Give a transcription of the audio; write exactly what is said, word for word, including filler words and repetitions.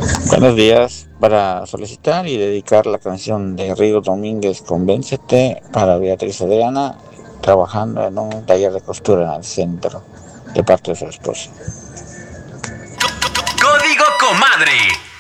Buenos días. Para solicitar y dedicar la canción de Rigo Domínguez, Convéncete, para Beatriz Adriana, trabajando en un taller de costura en el centro, de parte de su esposa. Código Comadre.